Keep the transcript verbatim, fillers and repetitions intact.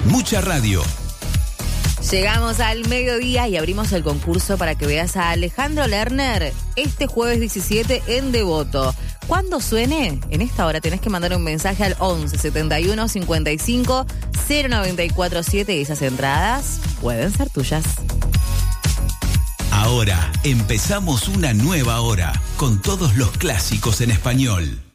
Mucha radio. Llegamos al mediodía y abrimos el concurso para que veas a Alejandro Lerner este jueves diecisiete en Devoto. Cuando suene, en esta hora tenés que mandar un mensaje al once setenta y uno cincuenta y cinco cero noventa y cuatro siete y esas entradas pueden ser tuyas. Ahora empezamos una nueva hora con todos los clásicos en español.